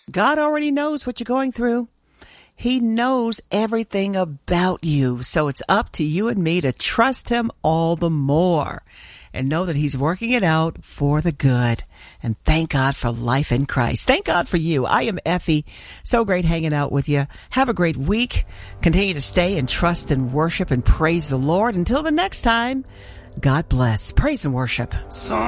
God already knows what you're going through. He knows everything about you. So it's up to you and me to trust him all the more and know that he's working it out for the good. And thank God for life in Christ. Thank God for you. I am Effie. So great hanging out with you. Have a great week. Continue to stay and trust and worship and praise the Lord. Until the next time, God bless. Praise and worship.